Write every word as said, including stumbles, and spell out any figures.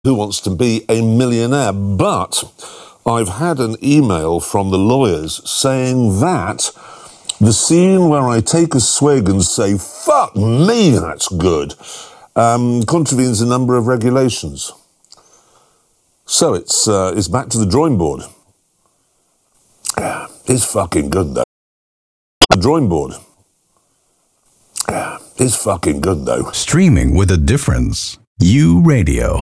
Who Wants to Be a Millionaire? But I've had an email from the lawyers saying that the scene where I take a swig and say, fuck me, that's good, um, contravenes a number of regulations. So it's, uh, it's back to the drawing board. It's fucking good, though. The drawing board. It's fucking good, though. Streaming with a difference. U Radio.